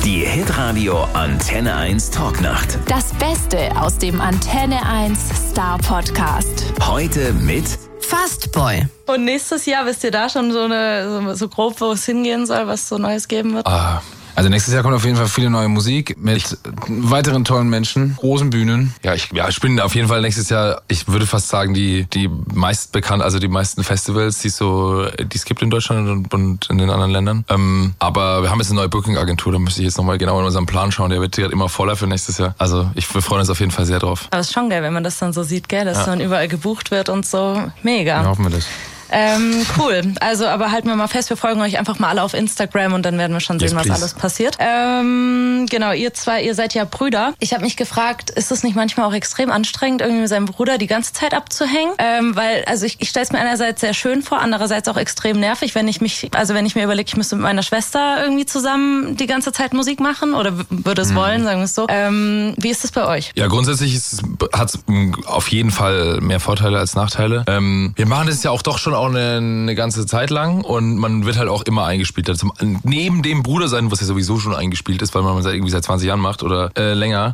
Die Hitradio Antenne 1 Talknacht. Das Beste aus dem Antenne 1 Star Podcast. Heute mit Fastboy. Und nächstes Jahr, wisst ihr da schon so grob, wo es hingehen soll, was so Neues geben wird? Also nächstes Jahr kommt auf jeden Fall viele neue Musik mit weiteren tollen Menschen, großen Bühnen. Ich bin auf jeden Fall nächstes Jahr, ich würde fast sagen, die meisten Festivals, die es gibt in Deutschland und in den anderen Ländern. Aber wir haben jetzt eine neue Booking-Agentur, da müsste ich jetzt nochmal genau in unserem Plan schauen, der wird immer voller für nächstes Jahr. Also wir freuen uns auf jeden Fall sehr drauf. Aber es ist schon geil, wenn man das dann so sieht, gell, dass dann überall gebucht wird und so. Mega. Ja, hoffen wir das. Cool. Also, aber halten wir mal fest, wir folgen euch einfach mal alle auf Instagram und dann werden wir schon sehen, was alles passiert. Genau, ihr seid ja Brüder. Ich habe mich gefragt, ist es nicht manchmal auch extrem anstrengend, irgendwie mit seinem Bruder die ganze Zeit abzuhängen? Weil, also ich stelle es mir einerseits sehr schön vor, andererseits auch extrem nervig, wenn ich mir überlege, ich müsste mit meiner Schwester irgendwie zusammen die ganze Zeit Musik machen oder würde es wollen, sagen wir es so. Wie ist es bei euch? Ja, grundsätzlich hat es auf jeden Fall mehr Vorteile als Nachteile. Wir machen das ja auch doch schon auch eine ganze Zeit lang und man wird halt auch immer eingespielt. Also neben dem Bruder sein, was ja sowieso schon eingespielt ist, weil man das irgendwie seit 20 Jahren macht oder länger.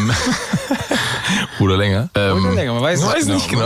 Oder länger. Oder länger, man weiß nicht genau.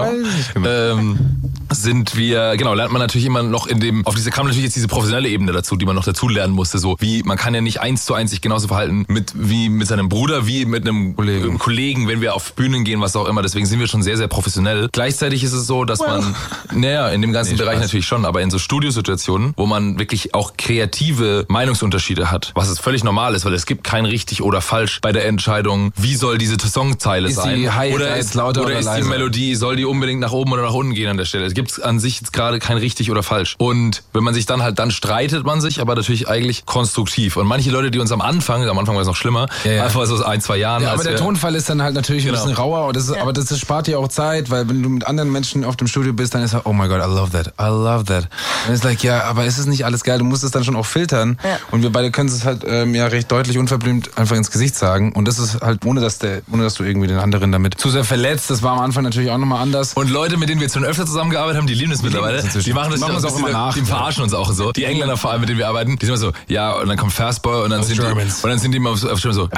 Lernt man natürlich immer noch kam natürlich jetzt diese professionelle Ebene dazu, die man noch dazu lernen musste. So wie, man kann ja nicht 1:1 sich genauso verhalten wie mit seinem Bruder, wie mit einem Kollegen, wenn wir auf Bühnen gehen, was auch immer. Deswegen sind wir schon sehr, sehr professionell. Gleichzeitig ist es so, dass man, in dem ganzen Bereich natürlich schon, aber in so Studiosituationen, wo man wirklich auch kreative Meinungsunterschiede hat, was es völlig normal ist, weil es gibt kein richtig oder falsch bei der Entscheidung, wie soll diese Songzeile sein. Oder ist lauter oder ist die Melodie, soll die unbedingt nach oben oder nach unten gehen an der Stelle. Es gibt an sich jetzt gerade kein richtig oder falsch. Und wenn man sich dann streitet man sich, aber natürlich eigentlich konstruktiv. Und manche Leute, die uns am Anfang war es noch schlimmer, einfach so 1-2 Jahren. Ja, aber der Tonfall ist dann halt natürlich ein bisschen rauer. Aber das spart dir auch Zeit, weil wenn du mit anderen Menschen auf dem Studio bist, dann ist halt, oh my God, I love that. Und es ist like, ja, aber ist es nicht alles geil? Du musst es dann schon auch filtern. Ja. Und wir beide können es halt recht deutlich, unverblümt einfach ins Gesicht sagen. Und das ist halt, ohne dass du irgendwie den anderen damit zu sehr verletzt. Das war am Anfang natürlich auch nochmal anders. Und Leute, mit denen wir jetzt schon öfter zusammengearbeitet haben, die lieben das mittlerweile. Die machen das auch immer nach. Die verarschen uns auch so. Die Engländer vor allem, mit denen wir arbeiten, die sind immer so, ja, und dann kommt Fastboy und dann sind die immer auf Stimme so, und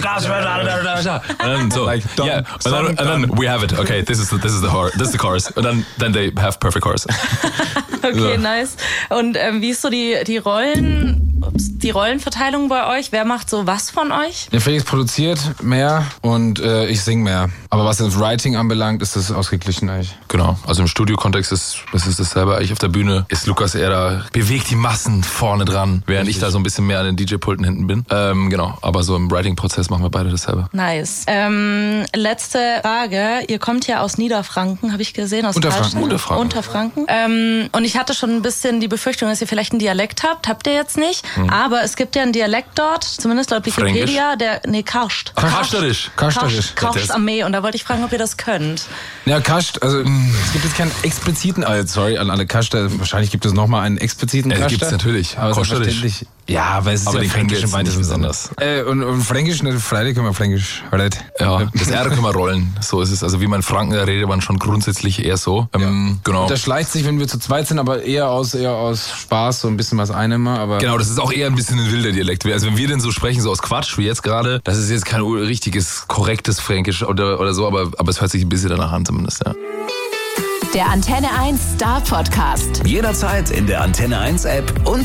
dann so, yeah, and then we have it. Okay, this is the chorus. Und then they have perfect chorus. Okay, so. Nice. Und wie ist so die Rollenverteilung bei euch? Wer macht so was von euch? Der Felix produziert mehr und ich singe mehr. Aber was das Writing anbelangt, ist das ausgeglichen eigentlich. Genau, also im Studio-Kontext ist dasselbe. Eigentlich auf der Bühne ist Lukas eher da, bewegt die Massen vorne dran, während ich da so ein bisschen mehr an den DJ-Pulten hinten bin. Genau, aber so im Writing-Prozess machen wir beide dasselbe. Nice. Letzte Frage. Ihr kommt ja aus Niederfranken, habe ich gesehen. Aus Unterfranken. Und ich hatte schon ein bisschen die Befürchtung, dass ihr vielleicht einen Dialekt habt. Habt ihr jetzt nicht. Aber es gibt ja einen Dialekt dort, zumindest laut Wikipedia, Karscht. Karscht Armee. Und da wollte ich fragen, ob ihr das könnt. Ja, Karscht, also es gibt jetzt keinen expliziten, sorry an alle Karschter, wahrscheinlich gibt es nochmal einen expliziten Karschter. Gibt es natürlich. Aber selbstverständlich. Ja, aber es ist ja Fränkisch im weitesten Sinne. Und Fränkisch, Freude können wir Fränkisch. Right? Ja, das R können wir rollen. So ist es. Also wie man in Franken redet, man schon grundsätzlich eher so. Genau. Und das schleicht sich, wenn wir zu zweit sind, aber eher aus Spaß, so ein bisschen was einnehmen. Aber genau, das ist auch eher ein bisschen ein wilder Dialekt. Also wenn wir denn so sprechen, so aus Quatsch wie jetzt gerade, das ist jetzt kein richtiges, korrektes Fränkisch oder so, aber es hört sich ein bisschen danach an zumindest, ja. Der Antenne 1 Star Podcast. Jederzeit in der Antenne 1 App und